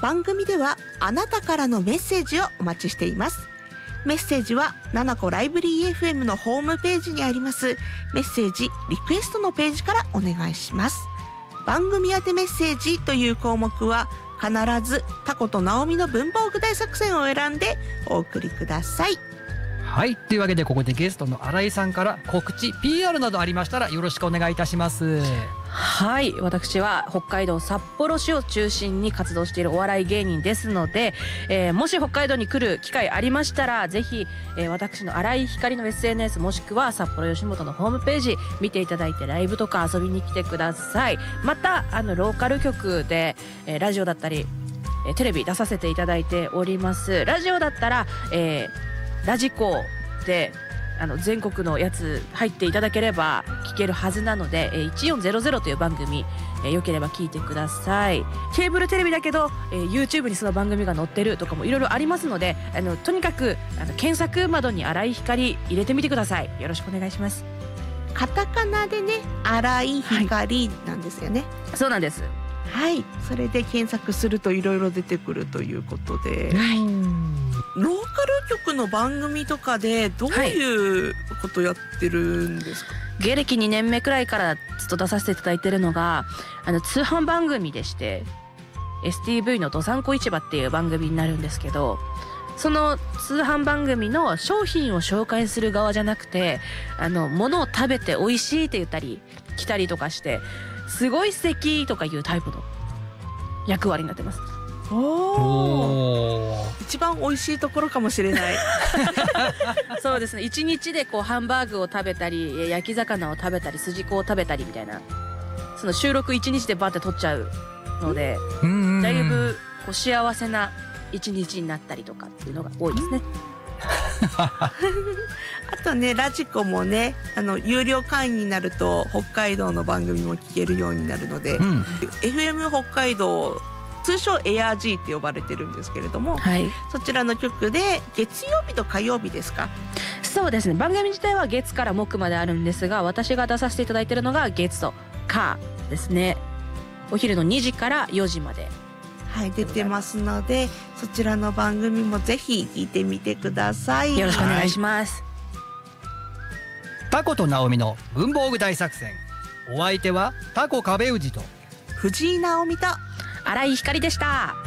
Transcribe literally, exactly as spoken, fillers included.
番組ではあなたからのメッセージをお待ちしています。メッセージはななこライブリー エフエム のホームページにありますメッセージリクエストのページからお願いします。番組宛てメッセージという項目は必ずタコとナオミの文房具大作戦を選んでお送りください。 はい、というわけでここでゲストの新井さんから告知 ピーアール などありましたらよろしくお願いいたします。 はい、私は北海道札幌市を中心に活動しているお笑い芸人ですので、えー、もし北海道に来る機会ありましたらぜひ、えー、私の新井光の エスエヌエス もしくは札幌吉本のホームページ見ていただいてライブとか遊びに来てください。またあのローカル局で、えー、ラジオだったり、えー、テレビ出させていただいております。ラジオだったら、えー、ラジコであの全国のやつ入っていただければ聞けるはずなので、えー、いちよんゼロゼロという番組、えー、よければ聞いてください。ケーブルテレビだけど、えー、YouTube にその番組が載ってるとかもいろいろありますので、あのとにかくあの検索窓に新井光入れてみてください。よろしくお願いします。 カタカナでね、新井光なんですよね。 はい、そうなんです。 はい、それで検索するといろいろ出てくるということで、はい、ローカル局の番組とかでどういうことやってるんですか？はい、 芸歴にねんめくらいからずっと出させていただいてるのがあの通販番組でして エスティーブイ のどさんこ市場っていう番組になるんですけど、その通販番組の商品を紹介する側じゃなくて、あの物を食べて美味しいって言ったり来たりとかしてすごい素敵とかいうタイプの役割になってます。 おー、一番美味しいところかもしれないそうですね、一日でこうハンバーグを食べたり焼き魚を食べたり筋子を食べたりみたいな、その収録一日でバッて撮っちゃうので、だいぶこう幸せな一日になったりとかっていうのが多いですねあとね、ラジコもね、あの有料会員になると北海道の番組も聞けるようになるので、うん、エフエム 北海道通称 エーアールジー って呼ばれてるんですけれども、はい、そちらの局で月曜日と火曜日ですか？ そうですね、番組自体は月から木まであるんですが、私が出させていただいているのが月と火ですね。お昼のにじからよじまで、 はい、出てますのでそちらの番組もぜひ聞いてみてください。 よろしくお願いします。 タコとナオミの文房具大作戦、お相手はタコ壁氏と藤井ナオミと新井光でした。